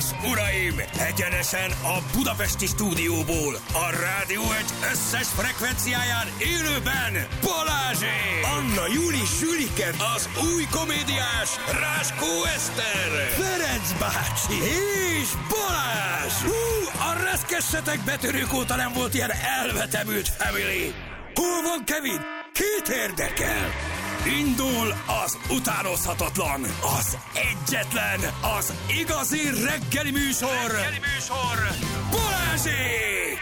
uraim! Egyenesen a budapesti stúdióból, a Rádió Egy összes frekvenciáján élőben Balázsék! Anna Júli Sülike, az új komédiás Ráskó Eszter, Ferenc bácsi és Balázs! A reszkessetek betörők óta nem volt ilyen elvetemült family! Hol van Kevin? Kit érdekel? Indul az utánozhatatlan, az egyetlen, az igazi reggeli műsor, Balázsék!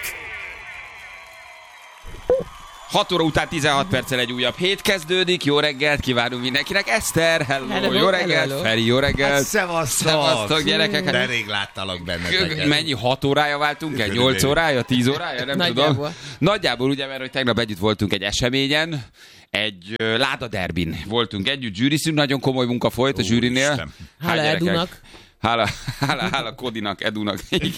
6 óra után 16 perccel egy újabb hét kezdődik. Jó reggelt kívánunk mindenkinek. Eszter, hello. Jó reggelt. Feri, jó reggelt. Hát, szevasztok, gyerekek. De rég láttalak benneteket. Mennyi, 6 órája váltunk el? 8 órája? 10 órája? Nem tudom. Nagyjából ugye, mert hogy tegnap együtt voltunk egy eseményen, egy ládaderbin voltunk együtt, zsűriztünk, nagyon komoly munka folyt a zsűrinél. Hála Edunak. Hála Kodinak, Edunak.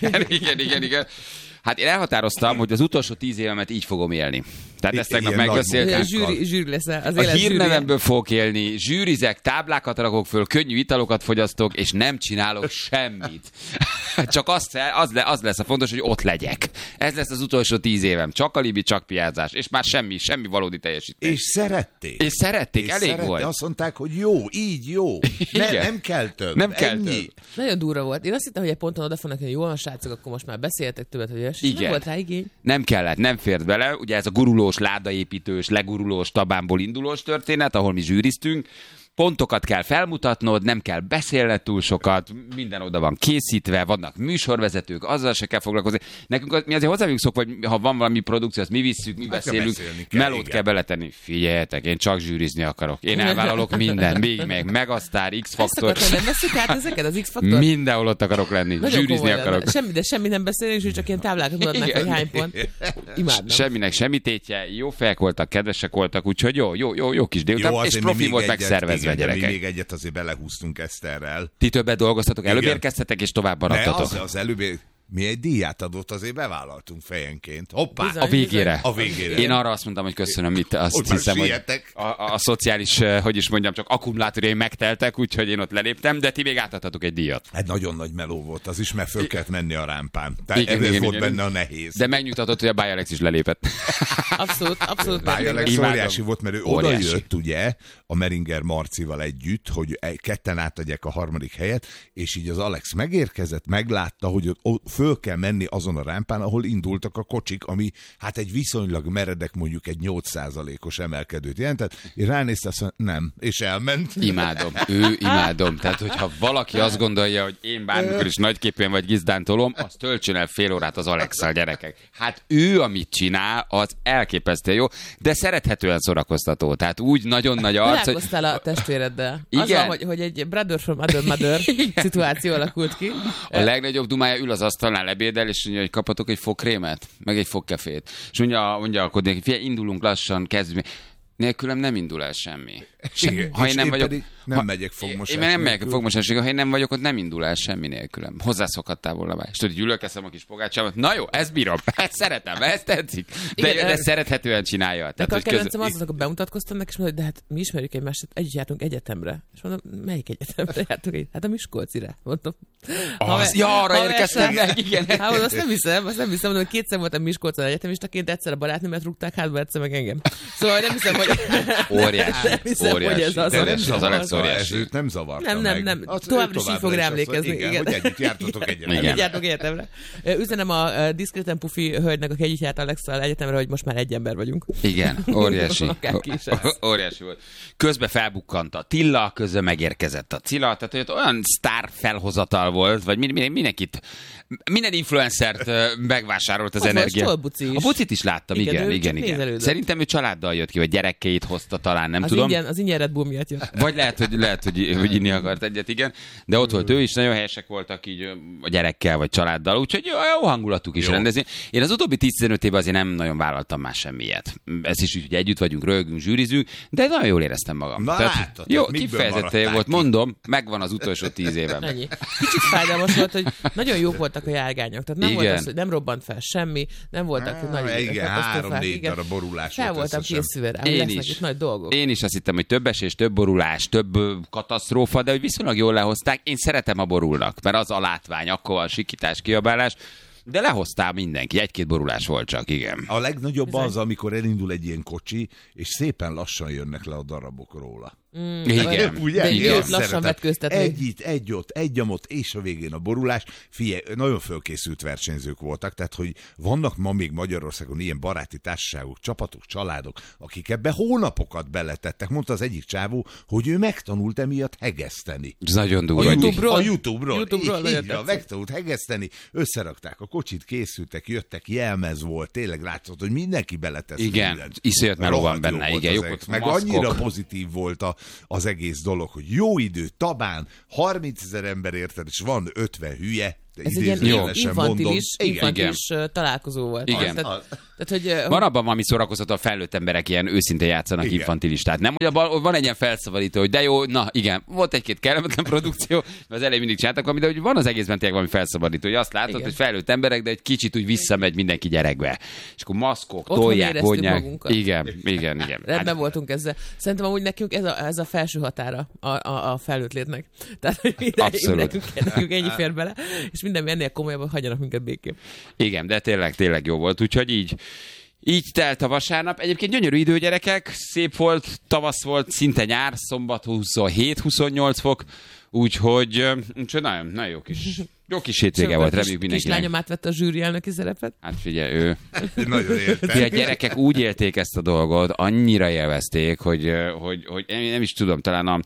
Igen. Hát én elhatároztam, hogy az utolsó 10 évemet így fogom élni. Tehát ezt tegnap megbeszéltük. Zsűri lesz az a élet hírnevemből fogok élni, zsűrizek, táblákat rakok föl, könnyű italokat fogyasztok, és nem csinálok semmit. Csak az lesz a fontos, hogy ott legyek. Ez lesz az utolsó 10 évem. Csak alibi, csak piázás. És már semmi valódi teljesítés. És szerették. Elég volt. Azt mondták, hogy jó, így jó. Nem kell több. Nem kell több. Nagyon durva volt. Én azt hittem, hogy egy ponton oda fognak, hogy jó van, srácok, akkor most már beszéltek többet, hogy és nem volt rá igény. Nem kellett, nem fért bele. Ugye ez a gurulós, ládaépítős, legurulós, tabánból indulós történet, ahol mi zsűriztünk. Pontokat kell felmutatnod, nem kell beszélned túl sokat, minden oda van készítve, vannak műsorvezetők, azzal se kell foglalkozni. Nekünk mi azért hozzá vagyunk szokva, hogy ha van valami produkció, azt mi visszük, mi beszélünk, melót kell beletenni. Figyeljetek, én csak zsűrizni akarok. Én elvállalok minden, még meg Megasztár, X-faktor. Nem veszük át ezeket, az X-faktor? Mindenhol ott akarok lenni, nagyon zsűrizni akarok. Semmi nem beszélünk, és csak ilyen táblákat mutatnak, hogy hány pont. Imádnám. Semminek semmi tétje, jó fejek voltak, kedvesek voltak, úgyhogy jó kis délután, és profi volt megszervezve. Mi még egyet azért belehúztunk Eszterrel. Ti többet dolgoztatok, előbb érkeztetek, és tovább maradtatok. Az előbb, mi egy díját adott, azért bevállaltunk fejenként. Hoppá! A végére. Én arra azt mondtam, hogy köszönöm, itt azt hiszem, hogy a szociális, hogy is mondjam, csak akkumulátorai megteltek, úgyhogy én ott leléptem, de ti még átadtatok egy díjat. Hát nagyon nagy meló volt az is, mert föl kellett menni a rámpán. Tehát ez volt benne a nehéz. De megnyugtatott, hogy a Bájalex is lelépett. Abszolút. Bájalex óriási volt, mert ő odajött, ugye, a Meringer Marcival együtt, hogy ketten átadják a harmadik helyet, és így az Alex megérkezett, meglátta, hogy föl kell menni azon a rámpán, ahol indultak a kocsik, ami hát egy viszonylag meredek, mondjuk egy 8%-os emelkedőt jelentett. Én ránéztem, azt mondja, nem, és elment. Imádom. Tehát, hogyha valaki azt gondolja, hogy én bármikor is nagyképűen vagy gizdán tolom, azt töltsön el fél órát az Alex-szal, gyerekek. Hát ő, amit csinál, az elképesztő jó, de szerethetően szórakoztató. Tehát úgy nagyon nagy arc, hogy... Találkoztál a testvéreddel. Igen. Az van, hogy egy brother from other mother szituáció alakult ki. A legnagyobb dumája ül az asztalnál lebédel, és mondja, hogy kapatok egy fogkrémet, meg egy fogkefét. És mondja akkor neki, figyelj, indulunk lassan, kezdjük. Nélkülem nem indul el semmi. Ha én nem vagyok... Nem megyek fogmosásra. Én nem megyek fogmosásra, ha én nem vagyok, ott nem indul el semmi nélkülem. Hozzászokhattál volna már. És tudod, gyűlölkezem a kis pogácsámat. Na jó, ezt bírom, ezt szeretem, ezt tetszik. De szerethetően csinálja. Nekem a kedvencem az, akkor bemutatkoztam neki, és mondom, de hát mi ismerjük egymást, együtt jártunk egyetemre. És mondom, melyik egyetemre jártunk együtt? Hát a Miskolcire. Mondom. Arra érkeztem meg, igen. Hát azt nem hiszem, mondom, hogy kétszer voltam Miskolcon egyetemistaként, egyszer a barátnőmet rúgták hátba, egyszer meg engem. Szóval nem hiszem, hogy... Óriási. Őt nem zavarta Nem. Továbbra is így fog rá emlékezni. Igen, hogy együtt jártatok egyetemre. Üzenem a diszkréten pufi hölgynek, aki együtt járt Alex-szal egyetemre, hogy most már egy ember vagyunk. Igen, óriási. Óriási volt. Közben felbukkant a Tilla, közben megérkezett a Cilla, tehát olyan sztár felhozatal volt, vagy minden influencert megvásárolt az energia. A Bucit is láttam, igen. Szerintem ő családdal jött ki, vagy gyerekkeit hozta talán, nem tudom. Az ingyen Red Bull miatt jött. Vagy lehet, hogy inni akart egyet, igen. De ott volt ő is, nagyon helyesek voltak így a gyerekkel, vagy családdal, úgyhogy jó hangulatuk is rendezni. Én az utóbbi 10-15 évben azért nem nagyon vállaltam már semmiet. Ez is úgy, hogy együtt vagyunk, röhögünk, zsűrizünk, de nagyon jól éreztem magam. Jó, kifejezetten jó volt, mondom, megvan az utolsó 10 évem. Ennyi. Kicsit fájdalmas volt, hogy nagyon jók voltak a járgányok. Tehát nem volt az, hogy nem robbant fel semmi, nem voltak nagy igen, 3-4 darab borulás. Fel voltam készülve rá. lesznek itt nagy dolgok. Én is azt hittem, hogy több esés, több borulás, több katasztrófa, de hogy viszonylag jól lehozták. Én szeretem, a borulnak, mert az a látvány, akkor van sikítás, kiabálás. De lehoztál mindenki, egy-két borulás volt csak, igen. A legnagyobb az, amikor elindul egy ilyen kocsi, és szépen lassan jönnek le a darabok róla. Igen. Ugye? De Igen, őt lassan vetköztetni. Egy itt, egy ott, egy amott, és a végén a borulás. Figyelj, nagyon fölkészült versenyzők voltak, tehát hogy vannak ma még Magyarországon ilyen baráti társaságok, csapatok, családok, akik ebbe hónapokat beletettek. Mondta az egyik csávó, hogy ő megtanult emiatt hegeszteni. Ez nagyon durva. A YouTube-ról. Így, megtanult hegeszteni, összerakták a kocsit, készültek, jöttek, jelmez volt, tényleg látszott, hogy mindenki beletesz. Igen, iszonyat meló van benne. Igen, meg annyira pozitív volt az egész dolog, hogy jó idő, Tabán, 30 000 ember érted, és van 50 hülye. Ez egy ilyen infantilis találkozó volt. Igen. Tehát, hogy, van abban valami szórakoztató, a felnőtt emberek ilyen őszintén játszanak infantilistát. Nem, hogy abban van egy ilyen felszabadító, hogy de jó, na igen, volt egy-két kellemetlen produkció, mert az elején mindig csináltak valamit, de hogy van az egészben tényleg valami felszabadító, hogy azt látod, igen, hogy felnőtt emberek, de egy kicsit úgy visszamegy mindenki gyerekbe. És akkor maszkok, tolják, vonják. Igen. Rendben voltunk ezzel. Szerintem amúgy nekünk ez a felső határa a felnőtt létnek. Tehát, hogy nekünk ennyi fér bele, és minden ennél komolyabban hagyjanak minket békén. Igen, de tényleg jó volt, úgyhogy így telt a vasárnap. Egyébként gyönyörű idő, gyerekek, szép volt, tavasz volt, szinte nyár, szombat 27-28 fok, úgyhogy nagyon jó kis hétvége volt, reméljük mindenkinek. Kislányom átvette a zsűri elnöki szerepet? Hát figyelj, ő... Nagyon értem. A gyerekek úgy élték ezt a dolgot, annyira élvezték, hogy nem is tudom, talán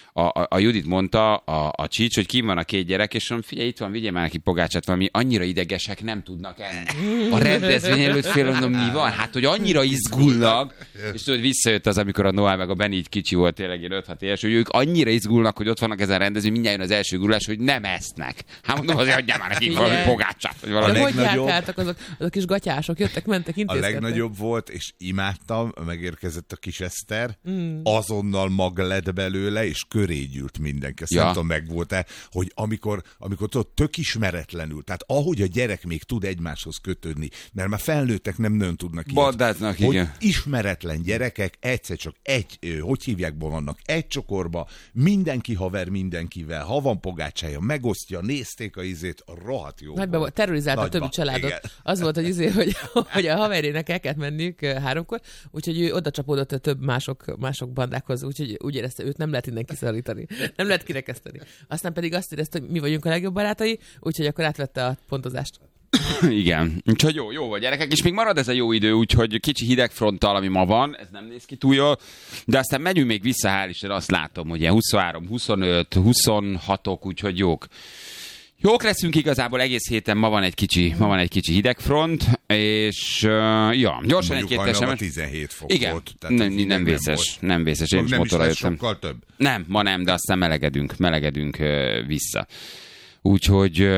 a Judit mondta, a Csics, hogy kim van a két gyerek, és mondom, figyelj, itt van, vigyél már neki pogácsát, valami annyira idegesek nem tudnak enni. A rendezvény előtt mondom, mi van? Hát, hogy annyira izgulnak, és tudod, visszajött az, amikor a Noah meg a Benny így kicsi volt, tényleg ilyen 5-6 éves, hogy ők annyira izgulnak, hogy ott vannak ezen a rendezvény, mindjárt jön az első gurulás, hogy nem esznek. Hát mondom, azért adjál már nekik valami pogácsát, vagy valami. De hogy járkáltak azok kis gatyások, jöttek, mentek, intézkedtek. A legnagyobb volt, és imádtam, megérkezett a kis Eszter, azonnal mag lett belőle, és köré gyűlt mindenki. Azt nem tudom, megvolt-e, hogy amikor tudod, tök ismeretlenül, tehát ahogy a gyerek még tud egymáshoz kötődni, mert már felnőttek nem tudnak ilyet. Hogy ismeretlen gyerekek egyszer csak hogy hívjákból vannak, egy csokorba, mindenki haver mindenkivel, ha van pogácsája, megosztja, nézték a izét, rohadt jó. Nagyban volt, terrorizálta a többi családot. Igen. Az volt, hogy a haverjének el kellett menniük 3-kor, úgyhogy ő oda csapódott a több mások bandákhoz, úgyhogy úgy érezte, őt nem lehet innen kiszorítani. Nem lehet kirekeszteni. Aztán pedig azt érezte, hogy mi vagyunk a legjobb barátai, úgyhogy akkor átvette a pontozást. Igen, úgyhogy jó vagy gyerekek, és még marad ez a jó idő, úgyhogy kicsi hidegfronttal, ami ma van, ez nem néz ki túl jól, de aztán megyünk még vissza, hál' Isten, azt látom, hogy ilyen 23, 25, 26-ok, úgyhogy jók. Jók leszünk igazából egész héten, ma van egy kicsi hidegfront, és gyorsan egy-két SMS. 17 fok igen, volt. Nem vészes, én is motorra jöttem. Sokkal több. Nem, ma nem, de aztán melegedünk vissza. Úgyhogy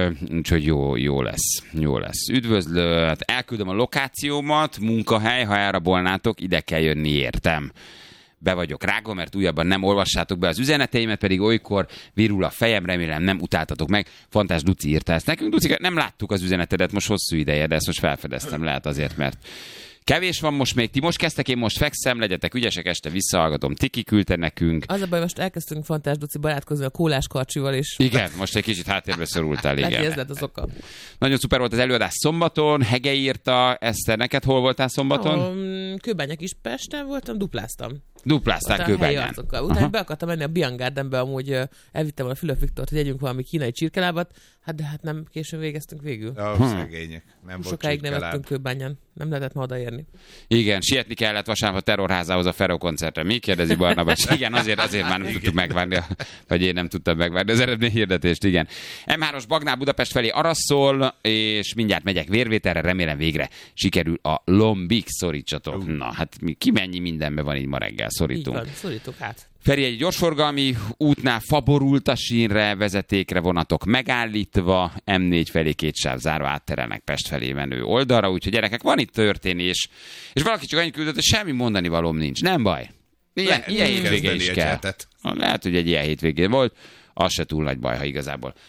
jó lesz. Üdvözlő, elküldöm a lokációmat, munkahely, ha elrabolnátok, ide kell jönni, értem. Be vagyok rágva, mert újabban nem olvassátok be az üzeneteimet, pedig olykor virul a fejem, remélem nem utáltatok meg. Fantás Duci írta ezt nekünk. Duci, nem láttuk az üzenetedet most hosszú ideje, de ezt most felfedeztem, lehet azért, mert kevés van most még. Ti most kezdtek, én most fekszem, legyetek ügyesek, este visszahallgatom. Tiki küldte nekünk. Az a baj, most elkezdtünk Fantás Duci barátkozni a Kólás Karcsival is. Igen, most egy kicsit háttérbe szorultál, igen. Ez lett az oka. Nagyon szuper volt az előadás szombaton, Hege írta, Eszter, neked hol voltál szombaton? Kőbánya Kispesten voltam, dupláztam. Dupláztál Kőbányán. Utána be akartam menni a Bian Gardenbe, amúgy elvittem a Fülöp Viktort, hogy együnk valami kínai csirkelábat, hát nem későn végeztünk végül. Szegények. Nem sokáig nem ettünk Kőbányán. Nem lehetett ma odaérni. Igen, sietni kellett vasárnap a Terrorházához a Ferro koncertre. Mi kérdezi Barnabás? Igen, azért már nem tudtuk megvárni, vagy én nem tudtam megvárni az eredményhirdetést, igen. M3-os Bagnál Budapest felé araszol, és mindjárt megyek vérvételre, remélem végre sikerül a lombig, szorítsatok. Na, hát ki mennyi mindenben van így ma reggel, szorítunk. Így van, szorítunk hát. Feri, egy gyorsforgalmi útnál faborult a sínre, vezetékre vonatok megállítva, M4 felé 2 sáv zárva átterelnek Pest felé menő oldalra, úgyhogy gyerekek, van itt történés, és valaki csak annyit küldött, hogy semmi mondani valóm nincs, nem baj. Ilyen hétvége is kell. Lehet, hogy egy ilyen hétvégén volt, az se túl nagy baj, ha igazából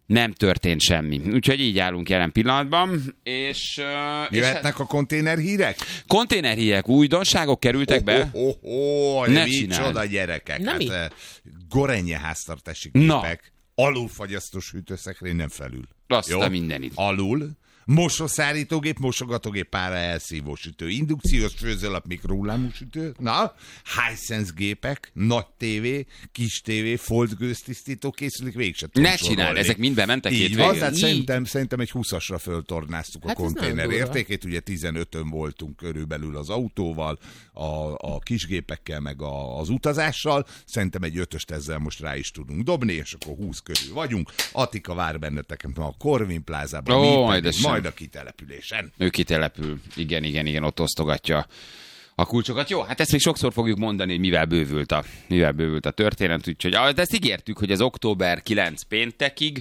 Nem történt semmi. Úgyhogy így állunk jelen pillanatban, és... Jöhetnek a konténerhírek? Konténerhírek, újdonságok kerültek be? Ne micsoda gyerekek. Hát, Gorenje háztartási gépek, alulfagyasztós hűtőszekrény, nem felül. Azt a mindenit. Alul. Mosószárítógép, mosogatógép, pára elszívó sütő, indukciós főzőlap, mikrohullámú sütő, Hisense gépek, nagy tévé, kis tévé, foltgőztisztító készülék, végsem ne csinálj, ezek mind bementek hétvégén. Szerintem egy 20-asra föltornáztuk a konténer értékét, ugye 15-ön voltunk körülbelül az autóval, a kisgépekkel, meg az utazással, szerintem egy 5-öst ezzel most rá is tudunk dobni, és akkor 20 körül vagyunk. Attika vár benneteket a Corvin plázában, majd a kitelepülésen. Ő kitelepül. Igen, ott osztogatja a kulcsokat. Jó, hát ezt még sokszor fogjuk mondani, hogy mivel bővült a történet, úgyhogy ezt ígértük, hogy az október 9 péntekig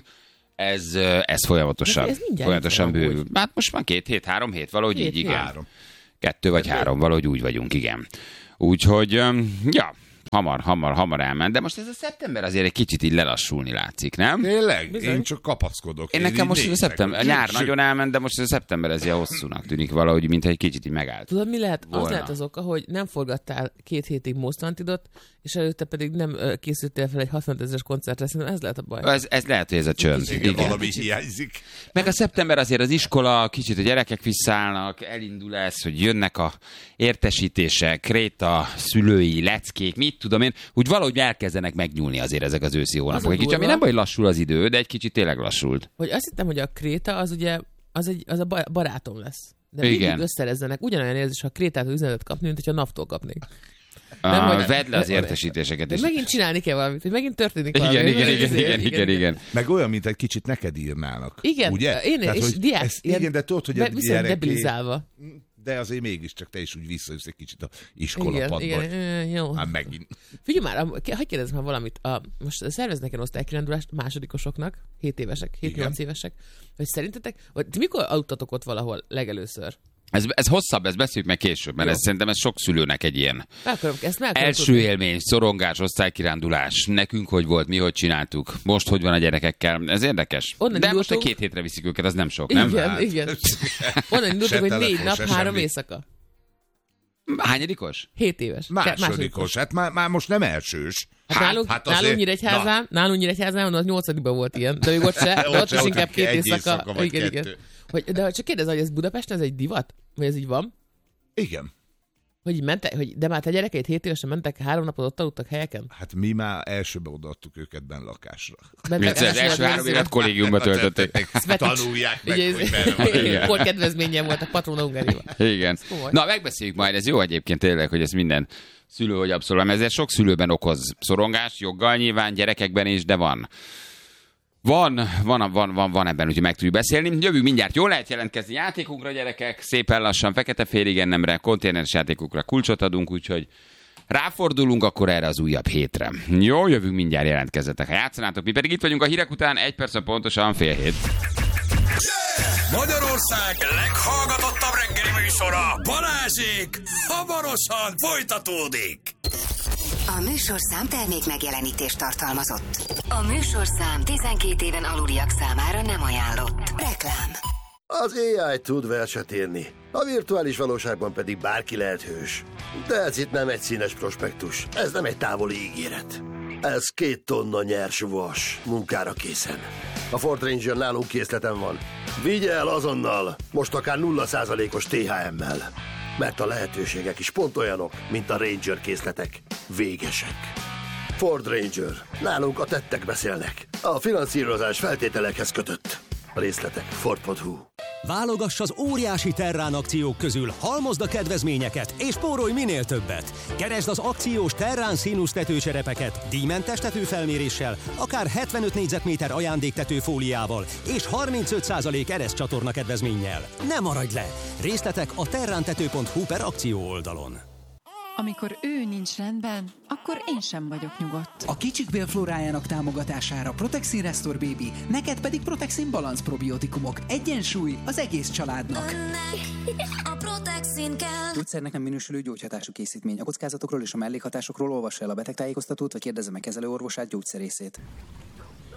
ez folyamatosan bővül. Hát most már 2 hét, 3 hét, valahogy így, igen. 3. 2 vagy 3, valahogy úgy vagyunk, igen. Úgyhogy, ja, hamar elment, de most ez a szeptember azért egy kicsit így lelassulni látszik, nem? Tényleg? Bizony. Én csak kapaszkodok. Én nekem most a szeptember, a nyár nagyon elment, de most ez a szeptember ez ilyen hosszúnak tűnik valahogy, mintha egy kicsit így megállt. Tudod, mi lehet? Az lehet az oka, hogy nem forgattál 2 hétig Most Wantedot, és előtte pedig nem készültél fel egy 60 000-es koncertre, szerintem ez lehet a baj. Ez lehet, hogy ez a csönd. Igen. Valami hiányzik. Meg a szeptember azért az iskola, kicsit a gyerekek visszaállnak, elindul ez, hogy jönnek a értesítések, kréta, szülői, leckék, mit tudom én, úgy valahogy elkezdenek megnyúlni azért ezek az őszi hónapok. Egy kicsit, ami nem baj, lassul az idő, de egy kicsit tényleg lassult. Hogy azt hittem, hogy a kréta az ugye, az a barátom lesz. De mindig összerezzenek. Ugyanolyan érzés, ha a krétától üzenetet kapni, mint hogyha naptól kapnék. Vedd le az értesítéseket. És megint csinálni kell valamit, hogy megint történik valami. Igen. Meg olyan, mint egy kicsit neked írnának. Igen, ugye? Én tehát, és diák. Igen, de tudod, hogy a viszont debilizálva. De azért mégiscsak te is úgy visszajössz egy kicsit a iskolapadba. Igen, jó. Hát megint. Figyelj már, hagyj kérdezzem már valamit. Most szerveznek egy osztálykirándulást másodikosoknak, 7 évesek, 7-8 évesek, hogy szerintetek, vagy ti mikor aludtatok ott valahol legelőször? Ez hosszabb, ezt beszéljük meg később, mert szerintem ez sok szülőnek egy ilyen első tudni. Élmény, szorongás, osztálykirándulás. Nekünk hogy volt, mi hogy csináltuk, most hogy van a gyerekekkel, ez érdekes. Onnan de most 2 hétre viszik őket, az nem sok, nem? Igen. Onnan indultunk, hogy 4 nap, 3 éjszaka. Hányadikos? 7 éves. Másodikos. Hát már most nem elsős. Nálunk Nyíregyházán, az 8-ban volt ilyen, de ott se, de ott is inkább 2 éjszaka. Igen. De csak kérdez, hogy ez Budapesten, ez egy divat? Vagy ez így van? Igen. Hogy mentek, de már te gyerekeit 7 évesen mentek, 3 napot ott aludtak helyeken? Hát mi már elsőbe odaadtuk őket lakásra. Az első 3 évet kollégiumba töltötték. Tanulják meg, hogy hol kedvezményen volt a Patrona Hungáriban. Igen. Na, megbeszéljük majd, ez jó egyébként tényleg, hogy ez minden szülő, hogy abszolút. Ezért sok szülőben okoz szorongást, joggal nyilván, gyerekekben is, de van. Van ebben, úgyhogy meg tudjuk beszélni. Jövünk mindjárt, jól lehet jelentkezni játékunkra, gyerekek, szépen lassan, fekete-félig ennemre, konténeres játékokra kulcsot adunk, úgyhogy ráfordulunk akkor erre az újabb hétre. Jó, jövünk mindjárt, jelentkezzetek, ha játszanátok, mi pedig itt vagyunk a hírek után, 1 perc pontosan 6:30. Magyarország leghallgatottabb reggeli műsora, Balázsék, hamarosan folytatódik. A műsorszám termék megjelenítést tartalmazott. A műsorszám 12 éven aluliak számára nem ajánlott. Reklám. Az AI tud verset írni, a virtuális valóságban pedig bárki lehet hős. De ez itt nem egy színes prospektus, ez nem egy távoli ígéret. Ez 2 tonna nyers vas, munkára készen. A Ford Ranger nálunk készleten van. Vigye el azonnal, most akár 0%-os THM-mel. Mert a lehetőségek is pont olyanok, mint a Ranger készletek. Végesek. Ford Ranger. Nálunk a tettek beszélnek. A finanszírozás feltételekhez kötött. A részletek Ford.hu. Válogass az óriási Terrán akciók közül, halmozd a kedvezményeket, és spórolj minél többet. Keresd az akciós Terrán színusz tetőcserepeket, díjmentes tetőfelméréssel, akár 75 négyzetméter ajándéktető fóliával, és 35% ereszcsatorna kedvezménnyel. Ne maradj le! Részletek a terrántető.hu/akció oldalon. Amikor ő nincs rendben, akkor én sem vagyok nyugodt. A kicsik bélflórájának támogatására Protexin Restore Baby, neked pedig Protexin Balance probiotikumok. Egyensúly az egész családnak. A Protexin kell. Gyógyszernek nem minősülő gyógyhatású készítmény. A kockázatokról és a mellékhatásokról olvassa el a betegtájékoztatót, vagy kérdezze meg kezelőorvosát, gyógyszerészét.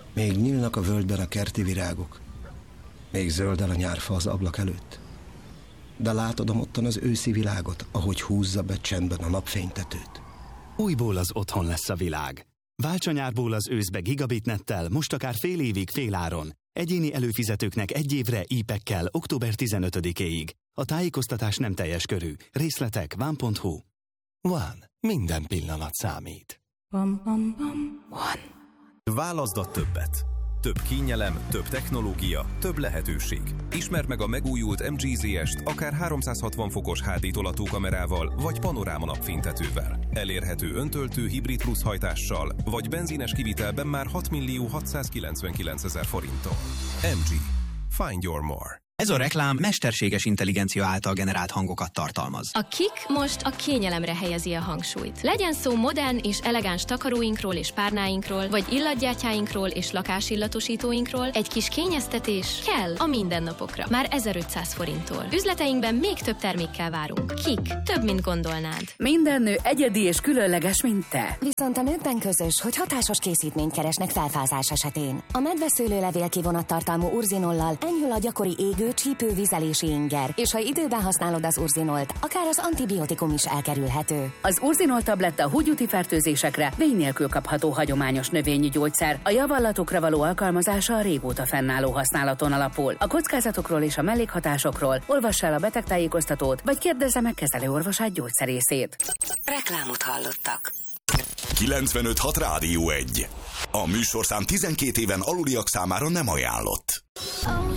Még nyílnak a völgyben a kerti virágok. Még zöldel a nyárfa az ablak előtt. De látod ottan az őszi világot, ahogy húzza be csendben a napfénytetőt. Újból az otthon lesz a világ. Válts a nyárból az őszbe gigabitnettel, most akár fél évig féláron. Egyéni előfizetőknek 1 évre IP-ekkel október 15-éig. A tájékoztatás nem teljes körű. Részletek van.hu. One. Minden pillanat számít. One. Válaszd a többet. Több kényelem, több technológia, több lehetőség. Ismerd meg a megújult MG ZS-t akár 360 fokos HD tolatókamerával vagy panoráma napfénytetővel. Elérhető öntöltő hibrid plusz hajtással, vagy benzines kivitelben már 6.699.000 forinttal. MG. Find your more. Ez a reklám mesterséges intelligencia által generált hangokat tartalmaz. A Kik most a kényelemre helyezi a hangsúlyt. Legyen szó modern és elegáns takaróinkról és párnáinkról, vagy illatgyátyáinkról és lakásillatosítóinkról, egy kis kényeztetés kell a mindennapokra. Már 1500 forinttól. Üzleteinkben még több termékkel várunk. Kik. Több, mint gondolnád. Minden nő egyedi és különleges, mint te. Viszont a nőkben közös, hogy hatásos készítményt keresnek felfázás esetén. A medveszőlőlevél kivonattartalmú urzinollal enyhül a gyakori égő, csípő, vizelési inger, és ha időben használod az urzinolt, akár az antibiotikum is elkerülhető. Az urzinol tabletta húgyúti fertőzésekre vény nélkül kapható hagyományos növényi gyógyszer. A javallatokra való alkalmazása a régóta fennálló használaton alapul. A kockázatokról és a mellékhatásokról olvass el a betegtájékoztatót, vagy kérdezze meg kezelőorvosát gyógyszerészét. Reklámot hallottak. 95.6 Rádió 1. A műsorszám 12 éven aluliak számára nem ajánlott.